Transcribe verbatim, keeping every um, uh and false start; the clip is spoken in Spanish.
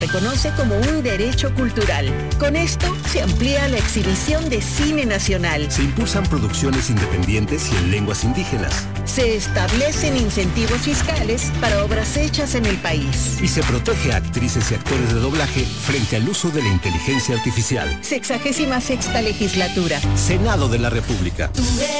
reconoce como un derecho cultural. Con esto se amplía la exhibición de cine nacional. Se impulsan producciones independientes y en lenguas indígenas. Se establecen incentivos fiscales para obras hechas en el país. Y se protege a actrices y actores de doblaje frente al uso de la inteligencia artificial. Sexagésima sexta legislatura. Senado de la República.